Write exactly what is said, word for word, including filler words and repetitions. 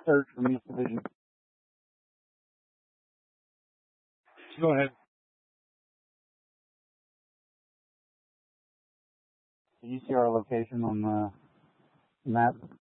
search from this division. Go ahead. Can you see our location on the map?